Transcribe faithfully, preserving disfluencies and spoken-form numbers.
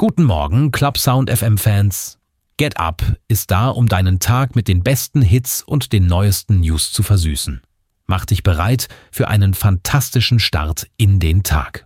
Guten Morgen, Club Sound F M-Fans. Get Up ist da, um deinen Tag mit den besten Hits und den neuesten News zu versüßen. Mach dich bereit für einen fantastischen Start in den Tag.